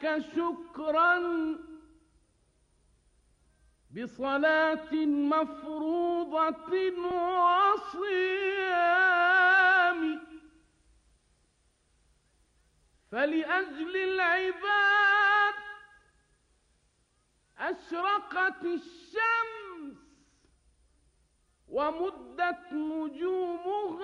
شكرا بصلاة مفروضة وصيام، فلأجل العباد أشرقت الشمس ومدت نجومها